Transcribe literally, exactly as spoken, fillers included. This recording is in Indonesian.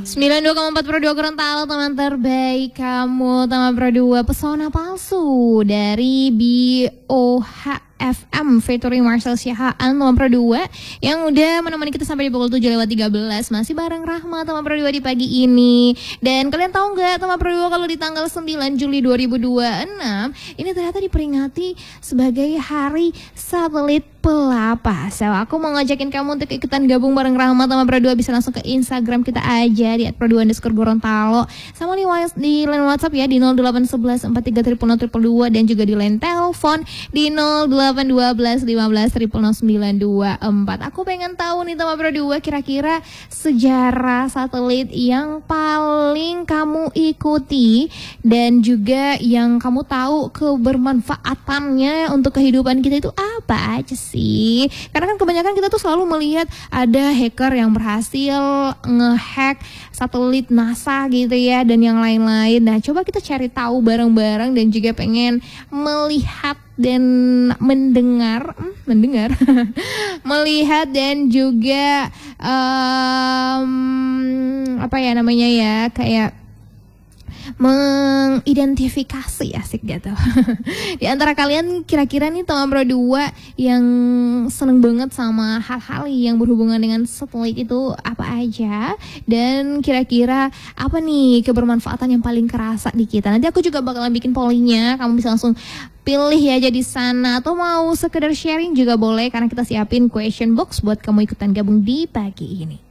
sembilan puluh dua koma empat Pro dua Gorontalo, teman terbaik kamu, teman Pro dua Pesona Palsu dari B O H F M featuring Marcel Siahaan, teman Pro dua yang udah menemani kita sampai di pukul tujuh lewat tiga belas. Masih bareng Rahma, teman Pro dua di pagi ini. Dan kalian tahu nggak, teman Pro dua, kalau di tanggal sembilan Juli dua ribu dua puluh enam ini ternyata diperingati sebagai Hari Satelit Pelapa. So, aku mau ngajakin kamu untuk ikutan gabung bareng Rahma, teman Pro dua. Bisa langsung ke Instagram kita aja di at pro dua underscore Gorontalo, sama di, di line WhatsApp ya di nol delapan satu satu empat tiga nol nol nol dua, dan juga di line telepon di nol delapan dua belas lima belas nol nol sembilan dua empat. Aku pengen tahu nih, teman Pro dua, kira-kira sejarah satelit yang paling kamu ikuti dan juga yang kamu tahu kebermanfaatannya untuk kehidupan kita itu apa aja sih? Karena kan kebanyakan kita tuh selalu melihat ada hacker yang berhasil ngehack satelit NASA gitu ya, dan yang lain-lain. Nah, coba kita cari tahu bareng-bareng, dan juga pengen melihat dan mendengar, hmm, mendengar, melihat dan juga um, apa ya namanya ya, kayak mengidentifikasi, asik gitu. Di antara kalian kira-kira nih, teman Pro dua, yang seneng banget sama hal-hal yang berhubungan dengan satelit itu apa aja, dan kira-kira apa nih kebermanfaatan yang paling kerasa di kita. Nanti aku juga bakalan bikin pollingnya, kamu bisa langsung pilih ya jadi sana, atau mau sekedar sharing juga boleh, karena kita siapin question box buat kamu ikutan gabung di pagi ini.